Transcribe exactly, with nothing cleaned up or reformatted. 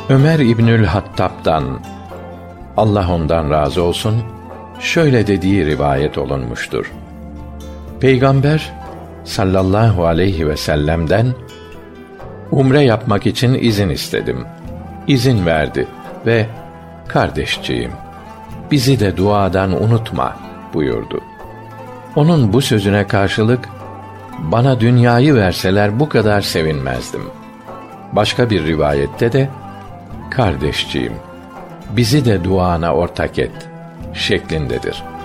Ömer İbnül Hattab'dan, Allah ondan razı olsun, şöyle dediği rivayet olunmuştur. Peygamber sallallahu aleyhi ve sellem'den umre yapmak için izin istedim. İzin verdi ve kardeşciğim, bizi de duadan unutma buyurdu. Onun bu sözüne karşılık, bana dünyayı verseler bu kadar sevinmezdim. Başka bir rivayette de, kardeşciğim, bizi de duana ortak et şeklindedir.